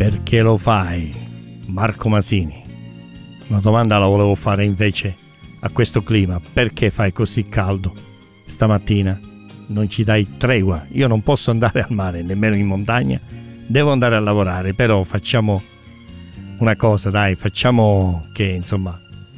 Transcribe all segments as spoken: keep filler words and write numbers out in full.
Perché lo fai, Marco Masini? Una domanda la volevo fare invece a questo clima. Perché fai così caldo stamattina? Non ci dai tregua. Io non posso andare al mare, nemmeno in montagna. Devo andare a lavorare, però facciamo una cosa, dai, facciamo che insomma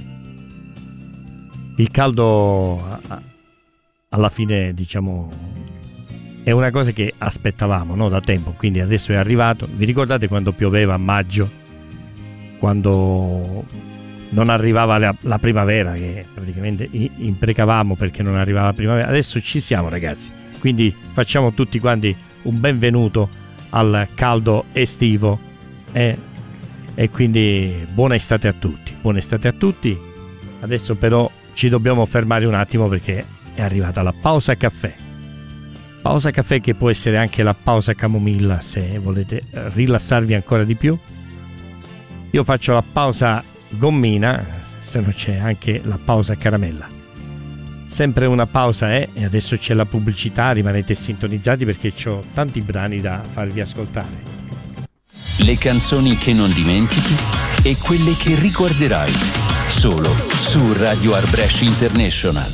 il caldo alla fine, diciamo, è una cosa che aspettavamo, no, da tempo, quindi adesso è arrivato. Vi ricordate quando pioveva a maggio, quando non arrivava la, la primavera, che praticamente imprecavamo perché non arrivava la primavera? Adesso ci siamo, ragazzi, quindi facciamo tutti quanti un benvenuto al caldo estivo e, e quindi buona estate a tutti, buona estate a tutti. Adesso però ci dobbiamo fermare un attimo perché è arrivata la pausa caffè. Pausa caffè che può essere anche la pausa camomilla se volete rilassarvi ancora di più. Io faccio la pausa gommina, se non c'è anche la pausa caramella. Sempre una pausa è, e adesso c'è la pubblicità, rimanete sintonizzati perché ho tanti brani da farvi ascoltare. Le canzoni che non dimentichi e quelle che ricorderai solo su Radio Arbresh International.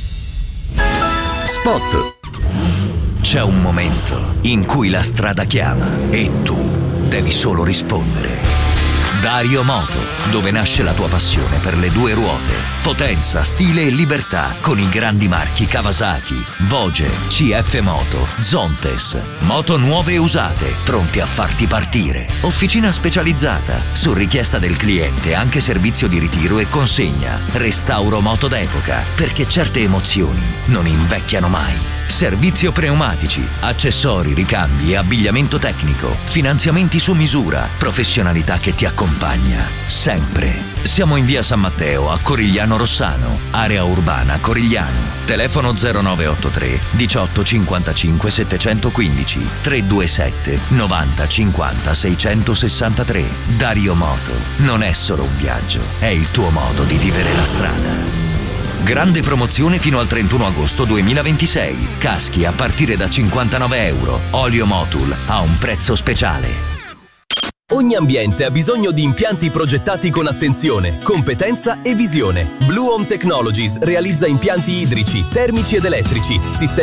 Spot. C'è un momento in cui la strada chiama e tu devi solo rispondere. Dario Moto, dove nasce la tua passione per le due ruote. Potenza, stile e libertà con i grandi marchi Kawasaki, Voge, C F Moto, Zontes. Moto nuove e usate, pronti a farti partire. Officina specializzata, su richiesta del cliente anche servizio di ritiro e consegna. Restauro moto d'epoca, perché certe emozioni non invecchiano mai. Servizio pneumatici, accessori, ricambi e abbigliamento tecnico, finanziamenti su misura, professionalità che ti accompagna sempre. Siamo in via San Matteo a Corigliano Rossano, area urbana Corigliano. Telefono zero nove otto tre diciotto cinquantacinque settecentoquindici tre due sette novanta cinquanta seicentosessantatré. Dario Moto non è solo un viaggio, è il tuo modo di vivere la strada. Grande promozione fino al trentuno agosto duemilaventisei. Caschi a partire da cinquantanove euro. Olio Motul a un prezzo speciale. Ogni ambiente ha bisogno di impianti progettati con attenzione, competenza e visione. Blue Home Technologies realizza impianti idrici, termici ed elettrici, sistemi